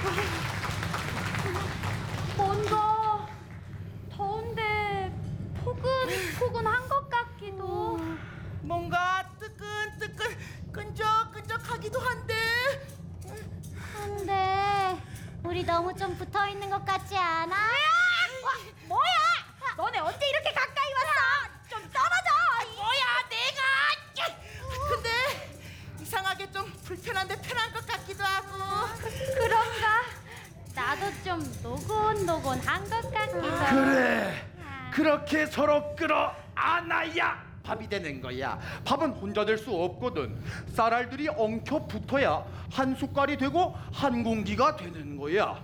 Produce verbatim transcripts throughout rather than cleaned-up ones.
뭔가 더운데 포근포근한 것 같기도. 뭔가 뜨끈뜨끈 끈적끈적하기도 한데. 근데 우리 너무 좀 붙어 있는 것 같지 않아? 와, 뭐야? 너네 언제 이렇게 가까이 왔어? 좀 떨어져. 뭐야 내가. 근데 이상하게 좀 불편한데 편한 것 같기도 하고. 그런가? 나도 좀 노곤노곤한 것 같기도. 그래, 그렇게 서로 끌어안아야 밥이 되는 거야. 밥은 혼자 될 수 없거든. 쌀알들이 엉켜 붙어야 한 숟갈이 되고 한 공기가 되는 거야.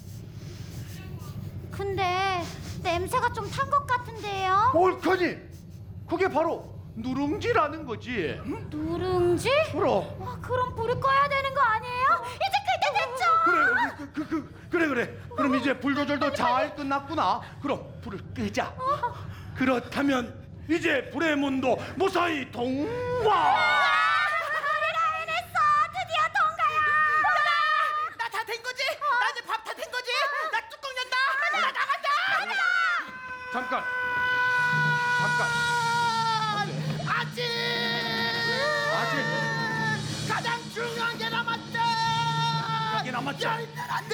근데 냄새가 좀 탄 것 같은데요? 옳거니, 그게 바로 누룽지라는 거지. 누룽지? 그럼. 와, 그럼 불을 꺼야 되는 거 아니에요? 이제 그때 됐죠? 그래, 그, 그, 그, 그래, 그래. 그럼 이제 불 조절도 잘 끝났구나. 그럼 불을 끄자. 그렇다면 이제 불의 문도 무사히 통과. 나 다 된 거지? 나 이제 밥 다 된 거지? 나 뚜껑 연다. 나 나간다. 잠깐, 잠깐. 아직 아직 가장 중요한 게 남았다. 이게 남았지. 안돼.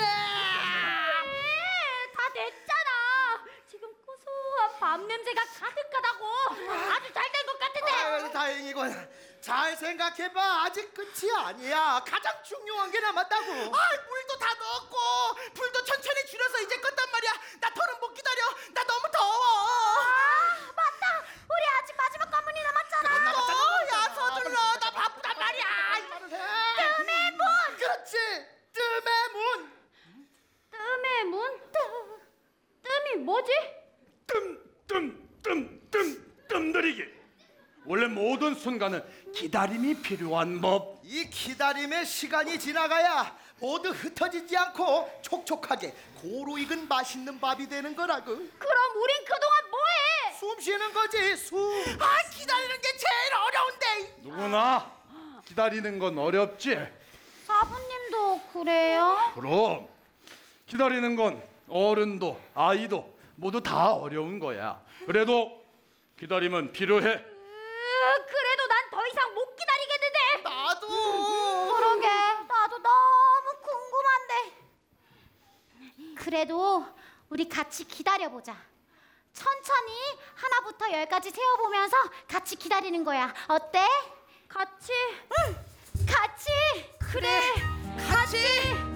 다 됐잖아. 지금 고소한 밥 냄새가 가득하다고. 아주 잘 된 것 같은데. 아유, 다행이군. 잘 생각해봐. 아직 끝이 아니야. 가장 중요한 게 남았다고. 아, 물도 다 넣었고 불도 천천히 줄여서 이제 껐단 말이야. 나 더는 못 기다려. 나 너무 더워. 아, 맞다. 우리 아직 마지막 관문이 남았잖아. 어, 야 서둘러. 나 바쁘단 말이야. 뜸의 문. 그렇지. 뜸의 문. 뜸의 문? 뜸이 뭐지? 뜸, 뜸, 뜸, 뜸, 뜸들이기. 원래 모든 순간은 기다림이 필요한 법. 이 기다림의 시간이 지나가야 모두 흩어지지 않고 촉촉하게 고루 익은 맛있는 밥이 되는 거라고. 그럼 우린 그동안 뭐해? 숨 쉬는 거지. 숨. 아, 기다리는 게 제일 어려운데. 누구나 기다리는 건 어렵지. 사부님도 그래요? 그럼 기다리는 건 어른도 아이도 모두 다 어려운 거야. 그래도 기다림은 필요해. 으, 그래도 난 더 이상 못 기다리겠는데. 나도. 그러게. 나도 너무 궁금한데. 그래도 우리 같이 기다려보자. 천천히 하나부터 열까지 세어보면서 같이 기다리는 거야. 어때? 같이. 응, 같이. 그래. 같이.